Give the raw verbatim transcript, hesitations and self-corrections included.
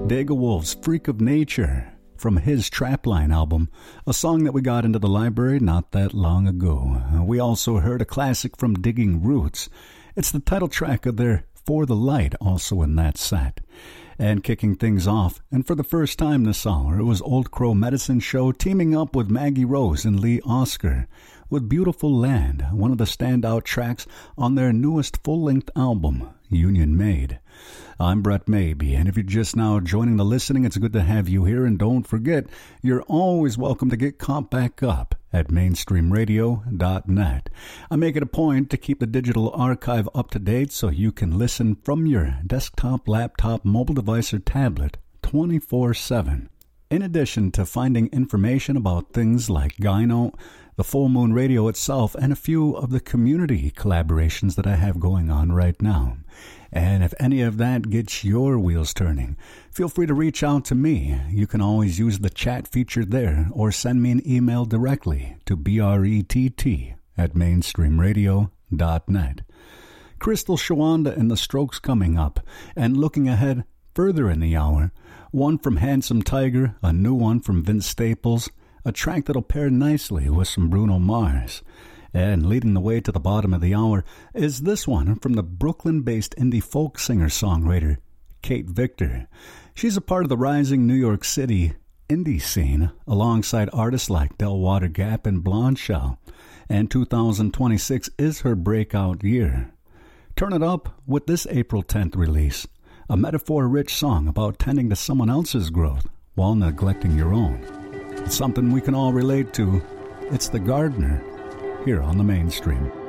Dega Wolf's Freak of Nature from his Trapline album, a song that we got into the library not that long ago. We also heard a classic from Digging Roots. It's the title track of their For the Light, also in that set. And kicking things off, and for the first time this hour, it was Old Crow Medicine Show teaming up with Maggie Rose and Lee Oscar with Beautiful Land, one of the standout tracks on their newest full-length album, Union Made. I'm Brett Maybe, and if you're just now joining the listening, it's good to have you here, and don't forget, you're always welcome to get caught back up at mainstream radio dot net. I make it a point to keep the digital archive up to date so you can listen from your desktop, laptop, mobile device, or tablet twenty-four seven. In addition to finding information about things like Gyno, the Full Moon Radio itself, and a few of the community collaborations that I have going on right now. And if any of that gets your wheels turning, feel free to reach out to me. You can always use the chat feature there or send me an email directly to brett at mainstream radio dot net. Crystal Shawanda and the Strokes coming up, and looking ahead further in the hour, one from Handsome Tiger, a new one from Vince Staples, a track that'll pair nicely with some Bruno Mars. And leading the way to the bottom of the hour is this one from the Brooklyn-based indie folk singer-songwriter Kate Victor. She's a part of the rising New York City indie scene alongside artists like Delwater Gap and Blonde Shell, and two thousand twenty-six is her breakout year. Turn it up with this April tenth release, a metaphor-rich song about tending to someone else's growth while neglecting your own. It's something we can all relate to. It's The Gardener, here on the Mainstream.